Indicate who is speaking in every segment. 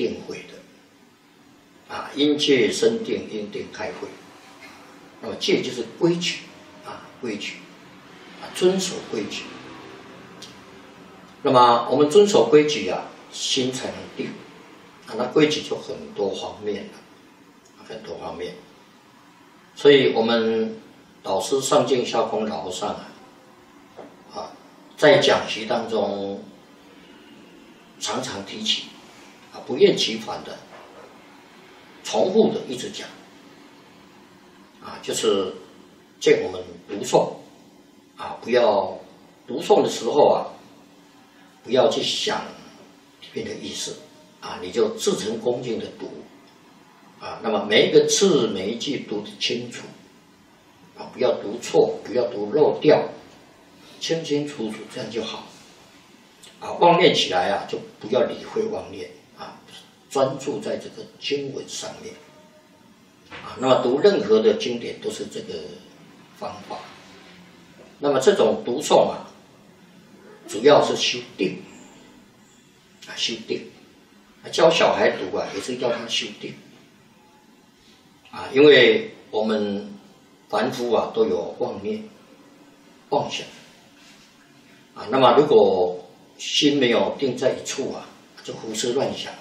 Speaker 1: 定会的，因戒生定，因定开会。那么戒就是规矩，规矩，遵守规矩。那么我们遵守规矩心才能定，那规矩就很多方面了，很多方面。所以我们导师上净下空老和尚在讲习当中常常提起，不厌其烦的、重复的一直讲，就是见我们读诵，不要读诵的时候不要去想里面的意思，你就至诚恭敬的读，那么每一个字每一句读得清楚，不要读错，不要读漏掉，清清楚楚，这样就好。妄念起来就不要理会妄念，专注在这个经文上面。那么读任何的经典都是这个方法。那么这种读诵主要是修定，修定。教小孩读也是要他修定，因为我们凡夫都有妄念、妄想，那么如果心没有定在一处就胡思乱想了。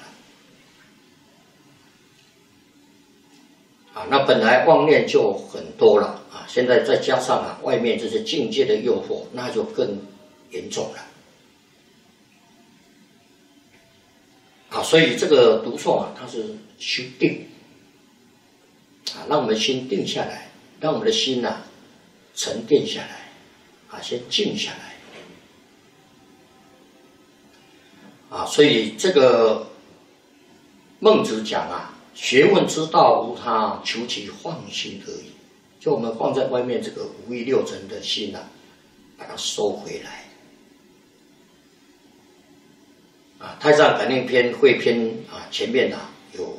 Speaker 1: 那本来妄念就很多了现在再加上外面这些境界的诱惑，那就更严重了。所以这个读诵它是修定，让我们心定下来，让我们的心沉淀下来，先静下来。所以这个孟子讲学问之道无他，求其放心而已。就我们放在外面这个五欲六尘的心把它收回来。太上感应篇汇篇前面有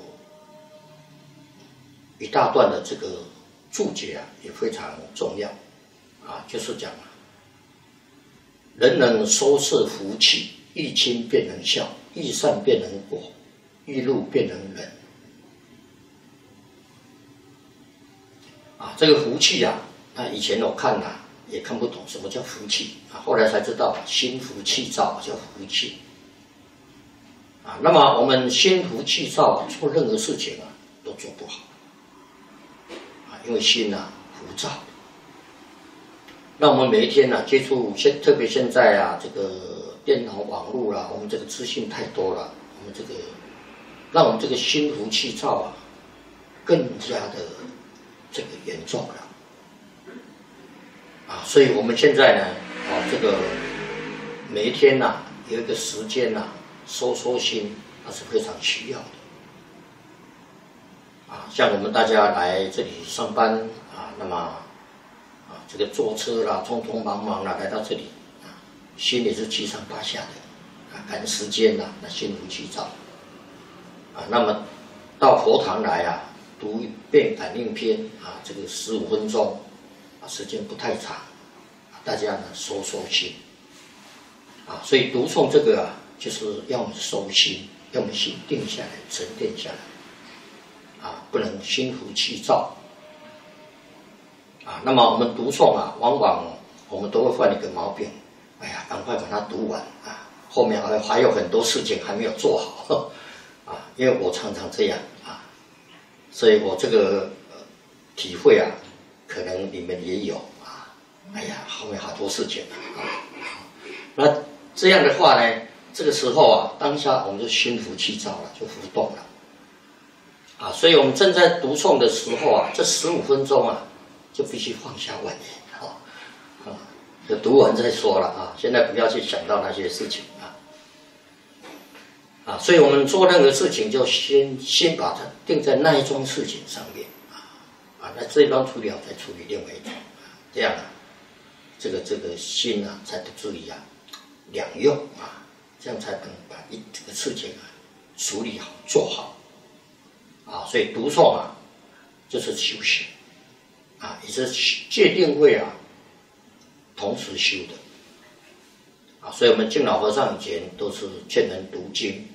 Speaker 1: 一大段的这个注解也非常重要就是讲人能收摄福气，欲亲便能孝，欲善便能果，欲怒便能忍。这个福气以前我看也看不懂什么叫福气后来才知道心浮气躁叫福气。那么我们心浮气躁做任何事情都做不好因为心浮躁。那我们每一天接触特别现在这个电脑网络我们这个资讯太多了，我们这个让我们这个心浮气躁更加的这个严重了所以我们现在呢这个每一天有一个时间收心，那是非常需要的像我们大家来这里上班那么这个坐车啦，匆匆忙忙来到这里心里是七上八下的赶时间那心浮气躁那么到佛堂来读一遍感应篇这个15分钟时间不太长，大家收心所以读诵这个就是要我们收心，要我们心定下来，沉淀下来不能心浮气躁那么我们读诵往往我们都会犯一个毛病，赶快把它读完后面还有很多事情还没有做好因为我常常这样所以我这个体会可能你们也有后面好多事情那这样的话呢，这个时候当下我们就心浮气躁了，就浮动了所以我们正在读诵的时候这15分钟就必须放下妄念就读完再说了现在不要去想到那些事情所以我们做任何事情就先把它定在那一桩事情上面那这一桩处理好再处理另外一桩这样这个心才不至于两用这样才能把这个事情处理好做好所以读诵就是修行也是戒定慧同时修的所以我们敬老和尚以前都是劝人读经